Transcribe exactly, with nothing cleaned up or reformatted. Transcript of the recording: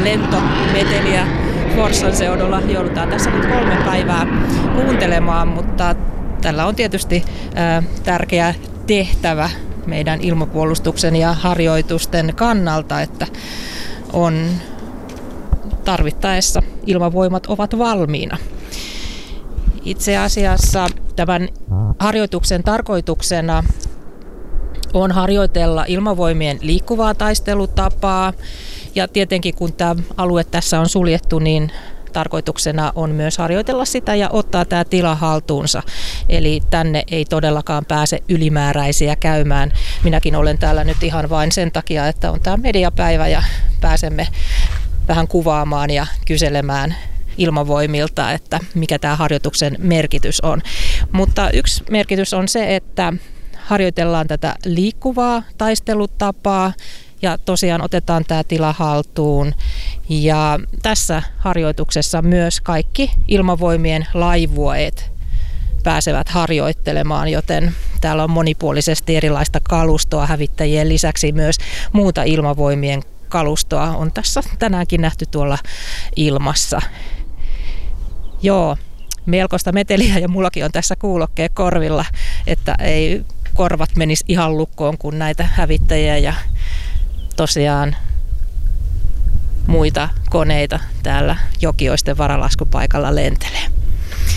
lentometeliä Forssan seudulla joudutaan tässä nyt kolme päivää kuuntelemaan, mutta tällä on tietysti ää, tärkeä tehtävä meidän ilmapuolustuksen ja harjoitusten kannalta, että on tarvittaessa ilmavoimat ovat valmiina. Itse asiassa tämän harjoituksen tarkoituksena on harjoitella ilmavoimien liikkuvaa taistelutapaa. Ja tietenkin kun tämä alue tässä on suljettu, niin tarkoituksena on myös harjoitella sitä ja ottaa tämä tila haltuunsa. Eli tänne ei todellakaan pääse ylimääräisiä käymään. Minäkin olen täällä nyt ihan vain sen takia, että on tämä mediapäivä ja pääsemme vähän kuvaamaan ja kyselemään ilmavoimilta, että mikä tämä harjoituksen merkitys on. Mutta yksi merkitys on se, että harjoitellaan tätä liikkuvaa taistelutapaa ja tosiaan otetaan tämä tila haltuun. Ja tässä harjoituksessa myös kaikki ilmavoimien laivueet pääsevät harjoittelemaan, joten täällä on monipuolisesti erilaista kalustoa, hävittäjien lisäksi myös muuta ilmavoimien kalustoa on tässä tänäänkin nähty tuolla ilmassa. Joo, melkoista meteliä ja mullakin on tässä kuulokkeet korvilla, että ei korvat menisi ihan lukkoon, kun näitä hävittäjiä ja tosiaan muita koneita täällä Jokioisten varalaskupaikalla lentelee.